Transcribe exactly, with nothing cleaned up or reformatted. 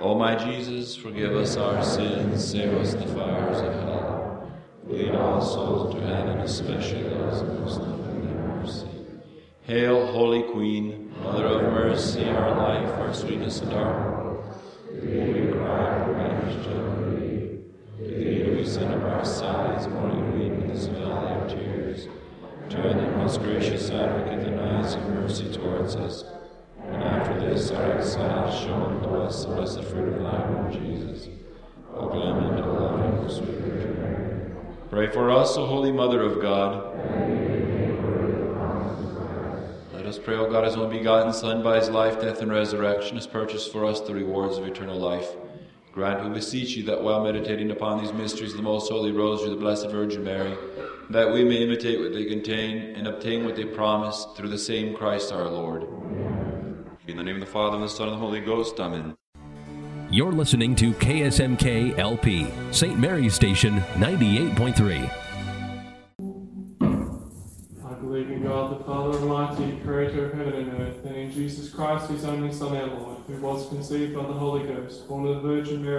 O my Jesus, forgive us our sins, save us from the fires of hell. Lead all souls into heaven, especially those most in thy mercy. Hail, Holy Queen, Mother of Mercy, our life, our sweetness, and our hope. To thee we cry, our banished children. To thee do we send up our sighs, mourning weep in this valley of tears. Turn then, most gracious Advocate, thine eyes of mercy towards us. And after this our exile, show unto us the blessed fruit of thy womb, Jesus. O clement, O loving, O sweet Virgin Mary. Pray for us, O Holy Mother of God. Let us pray, O God, his only begotten Son, by his life, death, and resurrection, has purchased for us the rewards of eternal life. Grant, we beseech you, that while meditating upon these mysteries of the most holy Rosary of the Blessed Virgin Mary, that we may imitate what they contain and obtain what they promise, through the same Christ our Lord. In the name of the Father, and the Son, and the Holy Ghost. Amen. You're listening to K S M K L P, Saint Mary's Station, ninety-eight point three. I believe in God, the Father Almighty, creator of heaven and earth, and in Jesus Christ, his only Son, our Lord, who was conceived by the Holy Ghost, born of the Virgin Mary,